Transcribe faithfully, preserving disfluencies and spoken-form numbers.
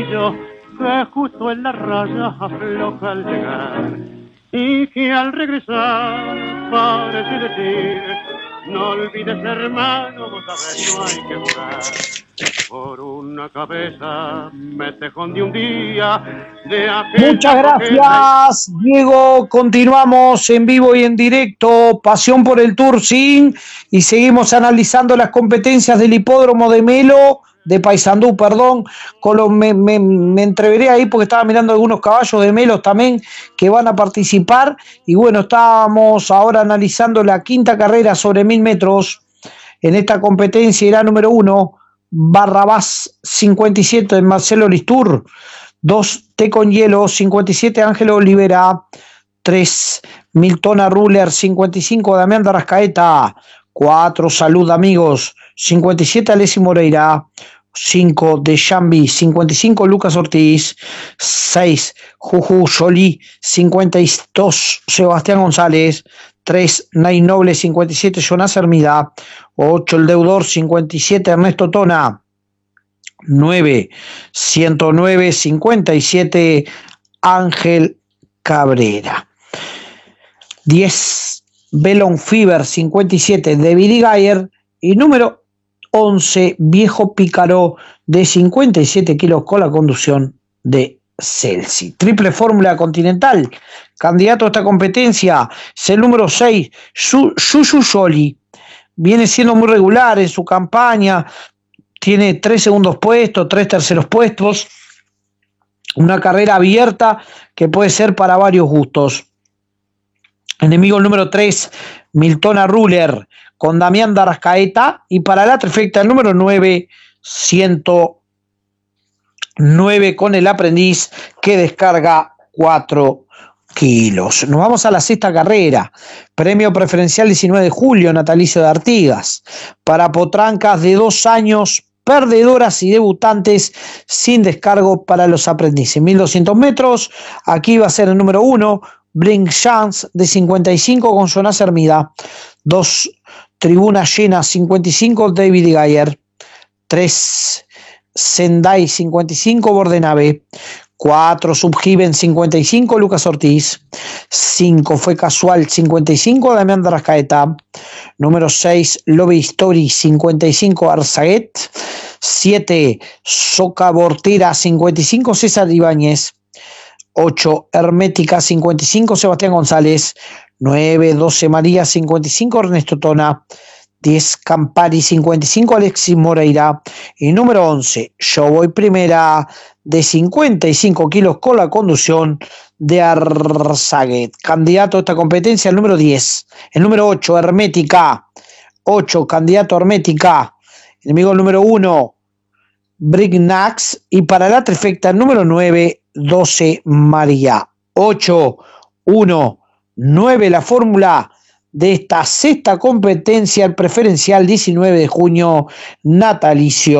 que justo en la raya afloja al llegar y que al regresar parece decir: no olvides, hermano, vos sabés, no hay que jugar. Por una cabeza me tejón de un día de aquella. Muchas gracias, Diego. Continuamos en vivo y en directo. Pasión por el Tour, sí. Y seguimos analizando las competencias del hipódromo de Melo, de Paysandú, perdón. Con los, me, me, me entreveré ahí porque estaba mirando algunos caballos de Melo también que van a participar. Y bueno, estábamos ahora analizando la quinta carrera sobre mil metros. En esta competencia irá número uno, Barrabás cincuenta y siete de Marcelo Listur. dos, Té con hielo, cincuenta y siete, Ángelo Olivera. tres, Miltona Ruler, cincuenta y cinco, Damián Darrascaeta. cuatro, Salud Amigos, cincuenta y siete, Alessi Moreira. cinco, De Jambi, cincuenta y cinco, Lucas Ortiz. seis, Juju Jolie, cincuenta y dos, Sebastián González. tres, Nay Noble, cincuenta y siete, Jonás Hermida. ocho, El Deudor, cincuenta y siete, Ernesto Tona. nueve, ciento nueve, cincuenta y siete, Ángel Cabrera. diez, Bellon Fever, cincuenta y siete, David Gayer. Y número once, Viejo Pícaro, de cincuenta y siete kilos, con la conducción de Celsi. Triple Fórmula Continental. Candidato a esta competencia es el número seis, Yuyu Jolie. Viene siendo muy regular en su campaña. Tiene tres segundos puestos, tres terceros puestos. Una carrera abierta que puede ser para varios gustos. Enemigo el número tres, Miltona Ruler, con Damián Darrascaeta. Y para la trifecta el número nueve, ciento nueve, con el aprendiz, que descarga cuatro kilos. Nos vamos a la sexta carrera. Premio preferencial diecinueve de julio, natalicio de Artigas. Para potrancas de dos años, perdedoras y debutantes, sin descargo para los aprendices. mil doscientos metros. Aquí va a ser el número uno, Bring Chance, de cincuenta y cinco, con Jonás Hermida. dos, Tribuna Llena, cincuenta y cinco, David Gayer. tres, Sendai, cincuenta y cinco, Bordenave. cuatro, Subgiven, cincuenta y cinco, Lucas Ortiz. cinco, Fue Casual, cincuenta y cinco, Damián Darrascaeta. Número seis, Lobby Story, cincuenta y cinco, Arzaguet. siete, Soca Bortera, cincuenta y cinco, César Ibáñez. ocho, Hermética, cincuenta y cinco, Sebastián González. nueve, doce, María, cincuenta y cinco, Ernesto Tona. diez, Campari, cincuenta y cinco, Alexis Moreira. Y número once, Yo Voy Primera, de cincuenta y cinco kilos, con la conducción de Arzaguet. Candidato a esta competencia el número diez. El número ocho, Hermética. ocho, candidato Hermética. Enemigo el número uno, Brignax. Y para la trifecta el número nueve, doce, María. ocho, uno, nueve, la fórmula de esta sexta competencia, el preferencial diecinueve de junio, natalicio